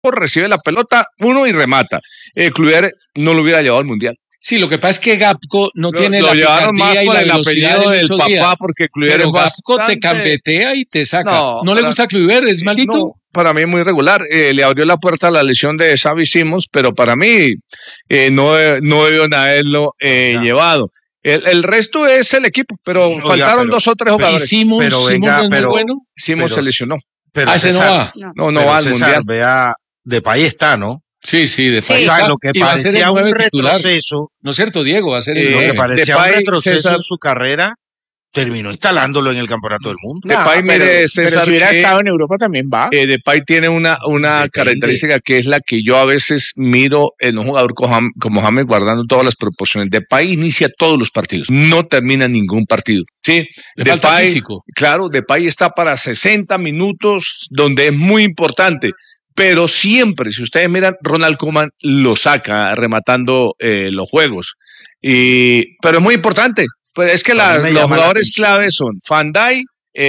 recibe la pelota, uno y remata. Kluivert no lo hubiera llevado al Mundial. Sí, lo que pasa es que Gapco no tiene la llevaron más picardía y por la el velocidad apellido de del muchos papá, días. porque Kluivert Pero es Gapco bastante... te campetea y te saca. No, ¿No le gusta Kluivert? ¿Es maldito? No, para mí es muy regular. Le abrió la puerta a la lesión de Xavi Simons, pero para mí no debieron haberlo llevado. El resto es el equipo, pero faltaron 2 o 3 jugadores. ¿Y Simons no es muy bueno? Simons se lesionó. Pero ese César, no va. No va al Mundial. Vea, Depay está, ¿no? Sí, Depay. O sea, lo que parecía un retroceso. ¿No es cierto, Diego? Va a ser el Lo 9. que parecía Depay, un retroceso César, en su carrera, terminó instalándolo en el Campeonato del Mundo. Depay, mire, César, pero si hubiera estado en Europa también va. Depay tiene una característica que es la que yo a veces miro en un jugador como James, guardando todas las proporciones. Depay inicia todos los partidos, no termina ningún partido. Sí, le falta físico. Claro, Depay está para 60 minutos, donde es muy importante. Pero siempre, si ustedes miran, Ronald Koeman lo saca rematando los juegos. Pero es muy importante. Pues es que los jugadores claves son Van Dijk,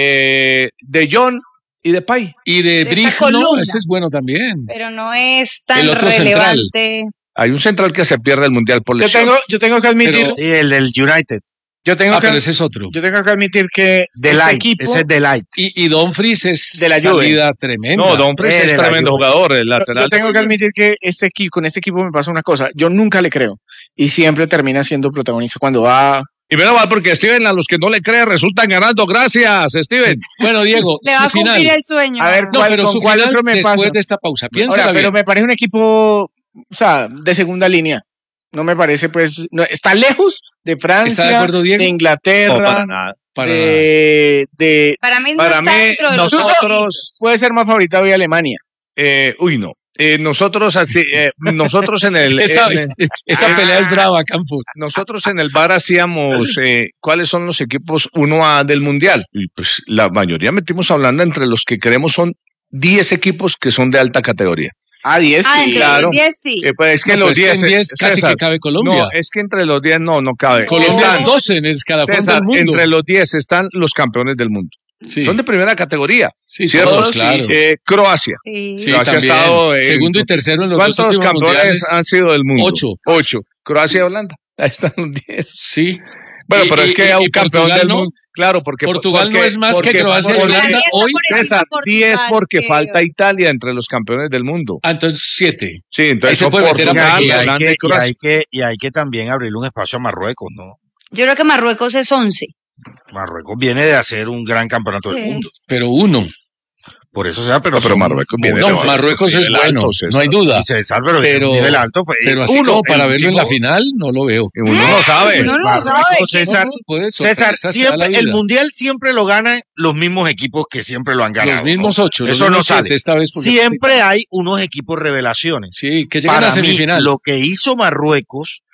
De Jong y Depay. Y de Brig, no, ese es bueno también. Pero no es tan relevante. Central. Hay un central que se pierde el Mundial por lesión. Yo tengo que admitir... Sí, el del United. Pero ese es otro. Yo tengo que admitir que ese equipo... Ese es Delight. Y Dumfries es de la salida tremenda. No, Dumfries es tremendo jugador, el lateral. Yo tengo que admitir que con este equipo me pasa una cosa. Yo nunca le creo. Y siempre termina siendo protagonista cuando va... Y menos mal porque Steven, a los que no le creen, resultan ganando. Gracias, Steven. Bueno, Diego, le va a cumplir el sueño. A ver, ¿cuál otro me pasa? Después de esta pausa. Piénsala pero me parece un equipo, de segunda línea. No me parece, pues, está lejos de Francia, ¿Está de acuerdo, Diego? de Inglaterra, No, para nada. Para mí no está dentro de los nosotros puede ser más favorita hoy Alemania. No. Nosotros en el esa pelea es brava, Campos. Nosotros en el bar hacíamos cuáles son los equipos 1A del Mundial, y pues la mayoría metimos hablando entre los que creemos son 10 equipos que son de alta categoría. 10 sí. Claro. 10 sí. Pues es que no, los 10 casi César, que cabe Colombia. No, es que entre los 10 no cabe. Colombia es 12 en el escalafón César, del mundo. entre los 10 están los campeones del mundo. Sí. Son de primera categoría. Sí, ¿cierto? todos, claro. Croacia. Sí. Croacia ha también. estado Segundo y tercero en los dos ¿cuántos últimos campeones mundiales? han sido del mundo? 8. Croacia y Holanda. Ahí están los 10. Sí. Bueno, pero es que un campeón Portugal del no. mundo. Claro, porque Portugal no es más que Croacia y Holanda hoy. César, 10 porque falta Italia entre los campeones del mundo. Entonces 7. Sí, entonces se puede meter Portugal, Holanda y Croacia. Y hay que también abrirle un espacio a Marruecos, ¿no? Yo creo que Marruecos es 11. Marruecos viene de hacer un gran campeonato del mundo. Pero uno. Por eso sea, pero Marruecos viene no, Marruecos es bueno, no hay duda. César, pero un nivel alto fue, pero así como para verlo en la final, no lo veo. Uno no sabe. No lo sabe. César, siempre, el Mundial siempre lo ganan los mismos equipos que siempre lo han ganado. Los mismos 8. Eso no sale. 7 esta vez siempre hay unos equipos revelaciones. Sí, que llegan a semifinal. Mí, lo que hizo Marruecos,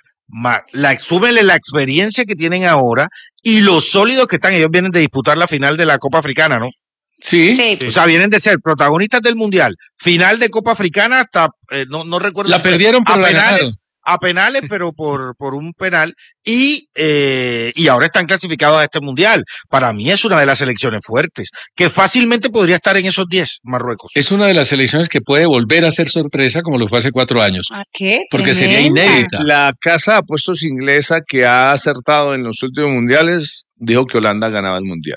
súbele la experiencia que tienen ahora y los sólidos que están. Ellos vienen de disputar la final de la Copa Africana, ¿no? Sí. O sea, vienen de ser protagonistas del Mundial, final de Copa Africana hasta, no recuerdo. La perdieron, pero la ganaron. A penales, pero por un penal, y ahora están clasificados a este Mundial. Para mí es una de las selecciones fuertes, que fácilmente podría estar en esos 10, Marruecos. Es una de las selecciones que puede volver a ser sorpresa como lo fue hace 4 años. ¿A qué? Porque sería inédita. La casa de apuestos inglesa que ha acertado en los últimos mundiales dijo que Holanda ganaba el Mundial.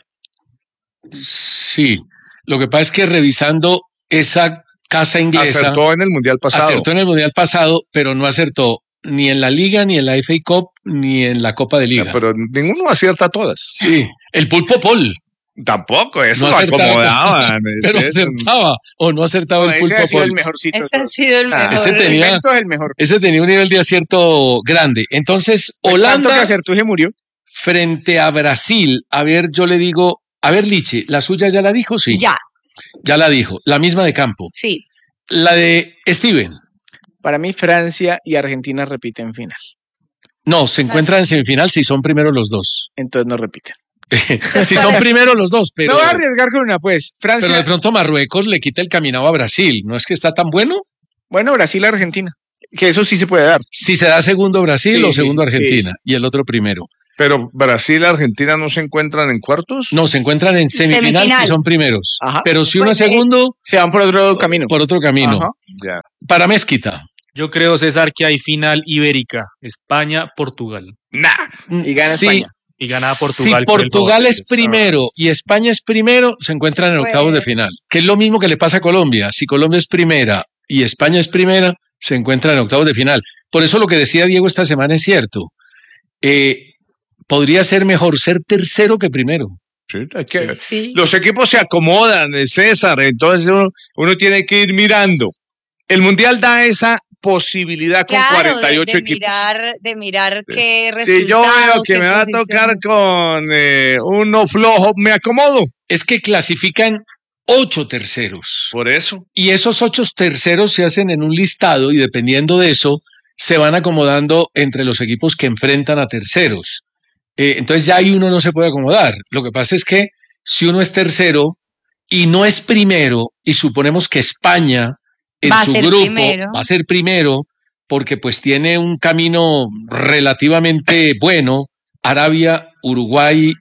Sí, lo que pasa es que revisando esa casa inglesa... Acertó en el Mundial pasado. Pero no acertó ni en la Liga, ni en la FA Cup, ni en la Copa de Liga. Pero ninguno acierta todas. Sí, el Pulpo Pol. Tampoco, eso no lo acomodaban. Pero acertaba, o no acertaba el Pulpo Pol. Ese ha sido el mejorcito. Ese ha sido el mejor. Ese tenía un nivel de acierto grande. Entonces, Holanda... Tanto que acertó y se murió. Frente a Brasil, a ver, yo le digo... A ver, Liche, ¿la suya ya la dijo? Sí. Ya la dijo. La misma de campo. Sí. La de Steven. Para mí, Francia y Argentina repiten final. No, se encuentran en semifinal si son primero los dos. Entonces no repiten. Si son primero los dos, pero... No voy a arriesgar con una, pues. Francia... Pero de pronto Marruecos le quita el caminado a Brasil. ¿No es que está tan bueno? Bueno, Brasil-Argentina. Que eso sí se puede dar. Si se da segundo Brasil o segundo Argentina. Y el otro primero. Pero Brasil y Argentina no se encuentran en cuartos. No, se encuentran en semifinal si son primeros. Ajá. Pero si uno es segundo, se van por otro camino. Por otro camino. Ya. Para Mezquita. Yo creo, César, que hay final ibérica. España-Portugal. Y gana España. Y gana Portugal. Si Portugal es primero y España es primero, se encuentran en octavos de final. Que es lo mismo que le pasa a Colombia. Si Colombia es primera y España es primera, se encuentran en octavos de final. Por eso lo que decía Diego esta semana es cierto. Podría ser mejor ser tercero que primero. Sí. Los equipos se acomodan, César. Entonces uno tiene que ir mirando. El Mundial da esa posibilidad con 48 equipos. De mirar qué resultado. Si yo veo que me va a tocar con uno flojo, me acomodo. Es que clasifican 8 terceros. Por eso. Y esos 8 terceros se hacen en un listado y dependiendo de eso, se van acomodando entre los equipos que enfrentan a terceros. Entonces ya ahí uno no se puede acomodar. Lo que pasa es que si uno es tercero y no es primero, y suponemos que España en su grupo va a ser primero, porque pues tiene un camino relativamente bueno, Arabia, Uruguay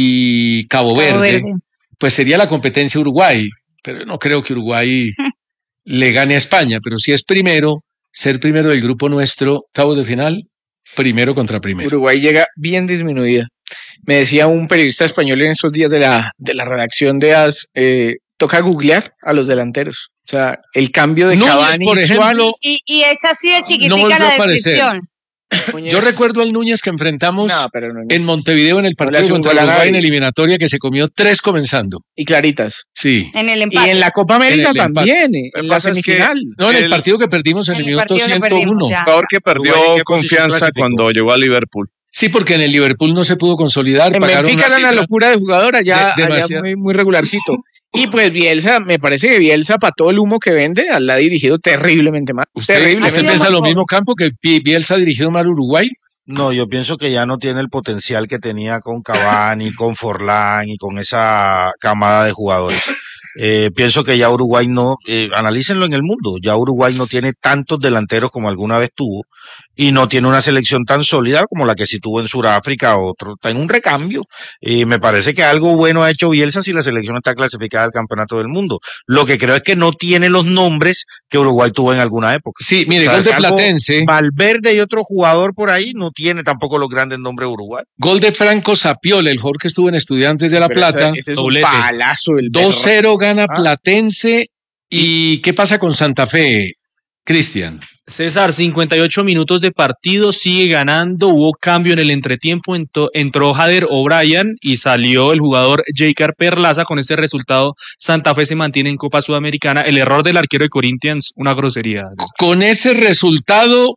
y Cabo Verde, pues sería la competencia Uruguay, pero yo no creo que Uruguay le gane a España, pero si es primero, ser primero del grupo nuestro, octavos de final, primero contra primero. Uruguay llega bien disminuida. Me decía un periodista español en estos días de la redacción de AS, toca googlear a los delanteros. O sea, el cambio de Cavani, por ejemplo, y es así de chiquitica la descripción. Yo recuerdo al Núñez que enfrentamos en Montevideo en el partido contra Uruguay en eliminatoria que se comió 3 comenzando. Y claritas. Sí. En el empate. Y en la Copa América también, en la semifinal. No, en el partido que perdimos en el minuto 101. Un jugador que perdió confianza cuando llegó a Liverpool. Sí, porque en el Liverpool no se pudo consolidar. En Benfica era una locura de jugador, allá muy regularcito. Y pues Bielsa, me parece que Bielsa, para todo el humo que vende, la ha dirigido terriblemente mal. ¿Usted piensa lo mismo, Campo, que Bielsa ha dirigido mal Uruguay? No, yo pienso que ya no tiene el potencial que tenía con Cavani, con Forlán y con esa camada de jugadores. Pienso que ya Uruguay no, analícenlo en el mundo, ya Uruguay no tiene tantos delanteros como alguna vez tuvo y no tiene una selección tan sólida como la que sí tuvo en Sudáfrica, está en un recambio. Me parece que algo bueno ha hecho Bielsa si la selección está clasificada al campeonato del mundo. Lo que creo es que no tiene los nombres que Uruguay tuvo en alguna época. Sí, mire, gol de Platense. Valverde y otro jugador por ahí no tiene tampoco los grandes nombres de Uruguay. Gol de Franco Sapiola, el jugador que estuvo en Estudiantes de La Plata. Ese es un palazo. 2-0 gana Platense. ¿Y qué pasa con Santa Fe, Cristian? César, 58 minutos de partido, sigue ganando, hubo cambio en el entretiempo, entró Jader O'Brien y salió el jugador Jaker Perlaza. Con este resultado, Santa Fe se mantiene en Copa Sudamericana. El error del arquero de Corinthians, una grosería. Con ese resultado,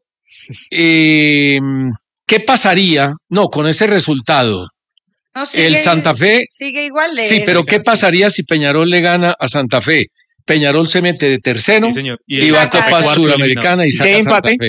¿qué pasaría? No, con ese resultado. No, sigue, el Santa Fe sigue igual. Sí, pero ¿qué pasaría si Peñarol le gana a Santa Fe? Peñarol se mete de tercero y va a Copa Sudamericana y saca Santa Fe.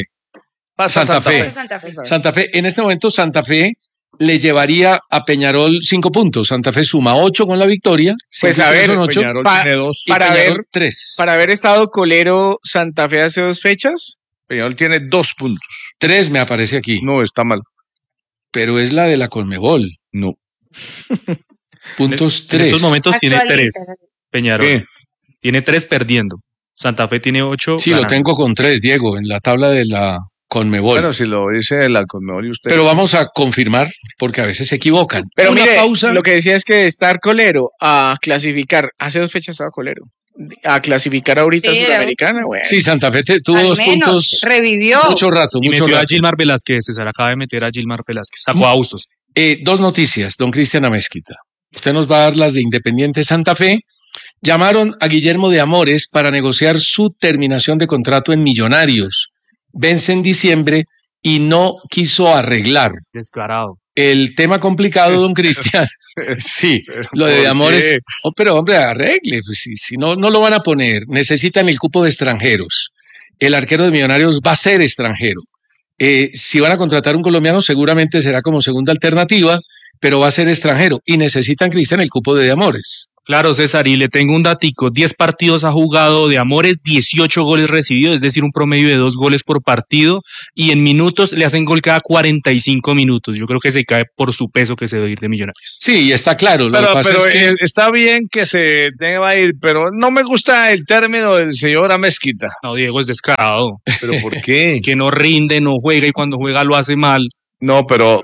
Santa Fe. En este momento Santa Fe le llevaría a Peñarol 5 puntos. Santa Fe suma 8 con la victoria. Pues a ver, son 8, Peñarol tiene 2. Peñarol 3. Para haber estado colero Santa Fe hace 2 fechas. Peñarol tiene 2 puntos. 3 me aparece aquí. No, está mal. Pero es la de la Conmebol. No. Puntos 3. En estos momentos tiene 3. Peñarol. ¿Qué? Tiene 3 perdiendo. Santa Fe tiene 8. Sí, ganando. Lo tengo con 3, Diego, en la tabla de la Conmebol. Bueno, si lo dice la Conmebol y usted. Pero vamos a confirmar, porque a veces se equivocan. Pero mire, pausa. Lo que decía es que de estar colero a clasificar, hace 2 fechas estaba colero, a clasificar ahorita a Sudamericana, güey. Sí, Santa Fe tuvo 2 puntos. Revivió. Mucho rato, y mucho metió rato. a Gilmar Velázquez, César, acaba de meter a Gilmar Velázquez. Sacó a Bustos. 2 noticias, don Cristian Amezquita. Usted nos va a dar las de Independiente Santa Fe. Llamaron a Guillermo de Amores para negociar su terminación de contrato en Millonarios. Vence en diciembre y no quiso arreglar. Descarado. El tema complicado, don Cristian. Sí, lo de Amores. Oh, pero hombre, arregle. Pues, si no lo van a poner. Necesitan el cupo de extranjeros. El arquero de Millonarios va a ser extranjero. Si van a contratar un colombiano, seguramente será como segunda alternativa, pero va a ser extranjero. Y necesitan, Cristian, el cupo de Amores. Claro, César, y le tengo un datico, 10 partidos ha jugado de Amores, 18 goles recibidos, es decir, un promedio de 2 goles por partido, y en minutos le hacen gol cada 45 minutos. Yo creo que se cae por su peso que se debe ir de Millonarios. Sí, está claro. Pero está bien que se deba ir, pero no me gusta el término del señor Amezquita. No, Diego es descarado. ¿Pero por qué? Que no rinde, no juega, y cuando juega lo hace mal. No, pero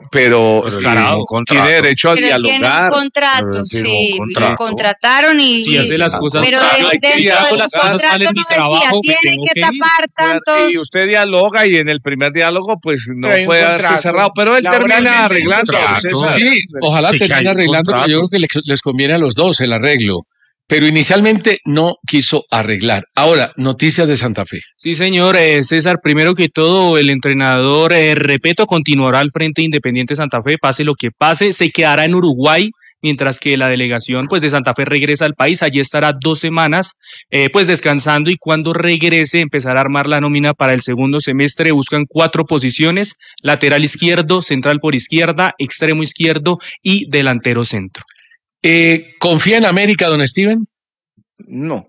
tiene derecho a dialogar. Tiene un contrato, sí, lo contrataron y... Si hace las cosas... Pero dentro de su contrato no decía, tiene que tapar tantos... Y usted dialoga y en el primer diálogo pues no puede haberse cerrado, pero él termina arreglando. Sí, ojalá termine arreglando, pero yo creo que les conviene a los dos el arreglo. Pero inicialmente no quiso arreglar. Ahora, noticias de Santa Fe. Sí, señor. César, primero que todo, el entrenador Repeto continuará al frente de Independiente Santa Fe, pase lo que pase, se quedará en Uruguay, mientras que la delegación pues de Santa Fe regresa al país. Allí estará 2 semanas pues descansando, y cuando regrese empezará a armar la nómina para el segundo semestre. Buscan 4 posiciones: lateral izquierdo, central por izquierda, extremo izquierdo y delantero centro. ¿Confía en América, don Steven? No.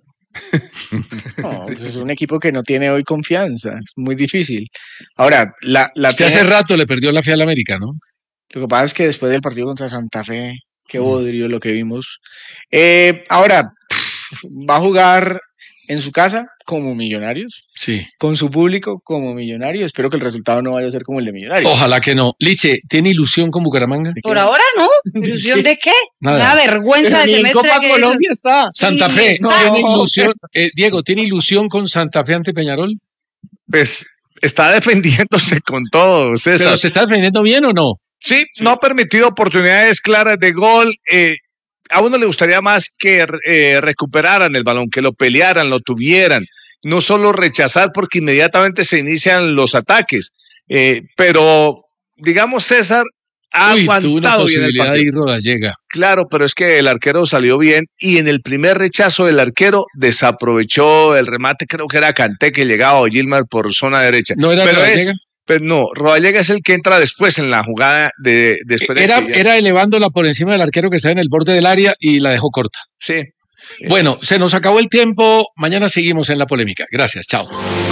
No, pues es un equipo que no tiene hoy confianza, es muy difícil. Ahora, hace rato le perdió la fe al América, ¿no? Lo que pasa es que después del partido contra Santa Fe, qué bodrio lo que vimos. Ahora, va a jugar en su casa como Millonarios, sí, con su público como Millonarios. Espero que el resultado no vaya a ser como el de Millonarios. Ojalá que no. Liche, ¿tiene ilusión con Bucaramanga? Por ahora no. ¿Ilusión de qué? Una vergüenza de semestre. En Copa Colombia está. Santa Fe, ¿tiene ilusión? Diego, ¿tiene ilusión con Santa Fe ante Peñarol? Pues está defendiéndose con todo, César. ¿Pero se está defendiendo bien o no? Sí, no ha permitido oportunidades claras de gol. A uno le gustaría más que recuperaran el balón, que lo pelearan, lo tuvieran, no solo rechazar porque inmediatamente se inician los ataques. Pero, digamos, César ha aguantado una posibilidad bien el de ir Rodallega. Claro, pero es que el arquero salió bien y en el primer rechazo del arquero desaprovechó el remate, creo que era Kanté que llegaba, o Gilmar por zona derecha. ¿No era Rodallega? Pero no, Rodallega es el que entra después en la jugada después era elevándola por encima del arquero que estaba en el borde del área y la dejó corta. Sí. Bueno, se nos acabó el tiempo. Mañana seguimos en la polémica. Gracias, chao.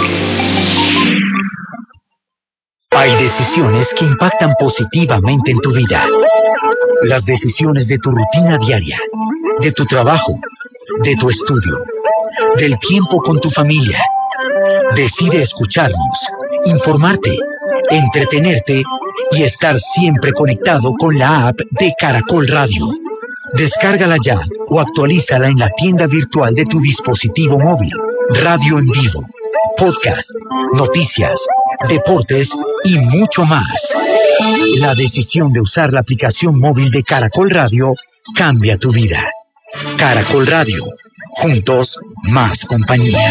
Hay decisiones que impactan positivamente en tu vida. Las decisiones de tu rutina diaria, de tu trabajo, de tu estudio, del tiempo con tu familia. Decide escucharnos, informarte, entretenerte y estar siempre conectado con la app de Caracol Radio. Descárgala ya o actualízala en la tienda virtual de tu dispositivo móvil. Radio en vivo, podcast, noticias, deportes y mucho más. La decisión de usar la aplicación móvil de Caracol Radio cambia tu vida. Caracol Radio, juntos más compañía.